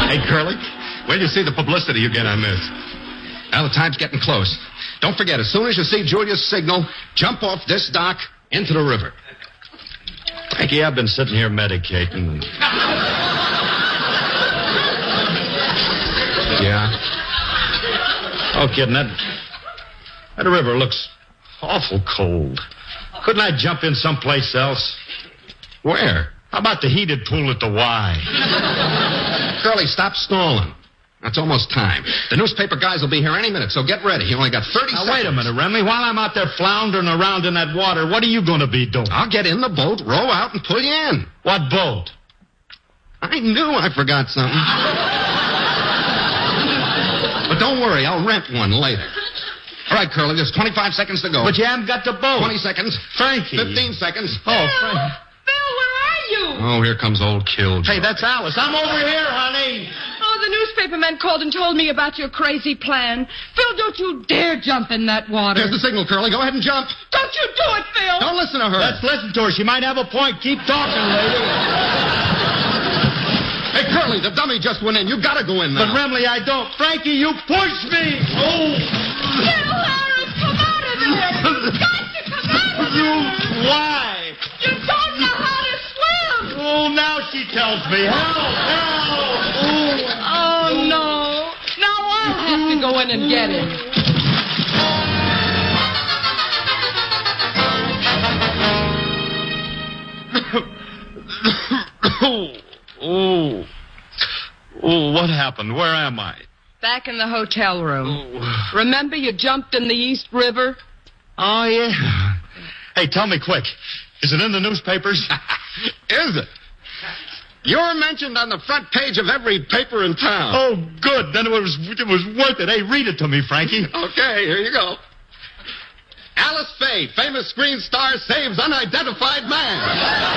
Hey, Curly, where do you see the publicity you get on this? Well, the time's getting close. Don't forget, as soon as you see Julia's signal, jump off this dock into the river. Frankie, I've been sitting here medicating. Yeah? Oh, kid, that river looks awful cold. Couldn't I jump in someplace else? Where? How about the heated pool at the Y? Curly, stop stalling. It's almost time. The newspaper guys will be here any minute, so get ready. You only got 30 seconds. Now, wait a minute, Remy. While I'm out there floundering around in that water, what are you going to be doing? I'll get in the boat, row out, and pull you in. What boat? I knew I forgot something. But don't worry, I'll rent one later. All right, Curly, there's 25 seconds to go. But you haven't got the boat. 20 seconds. Frankie. 15 seconds. Oh, Frankie. Phil, where are you? Oh, here comes old Killjoy. Hey, that's Alice. I'm over here, honey. Oh, the newspaper man called and told me about your crazy plan. Phil, don't you dare jump in that water. There's the signal, Curly. Go ahead and jump. Don't you do it, Phil. Don't listen to her. Let's listen to her. She might have a point. Keep talking, lady. Hey, Curly, the dummy just went in. You gotta go in now. But, Remley, I don't. Frankie, you pushed me. Oh. Phil Harris, come out of there. You've got to come out of there. Why? You don't know how to swim. Oh, now she tells me. Help, help. Oh, no. Now I'll have to go in and get him. Oh, what happened? Where am I? Back in the hotel room. Remember you jumped in the East River? Oh, yeah. Hey, tell me quick. Is it in the newspapers? Is it? You're mentioned on the front page of every paper in town. Oh, good. Then it was worth it. Hey, read it to me, Frankie. Okay, here you go. Alice Faye, famous screen star, saves unidentified man.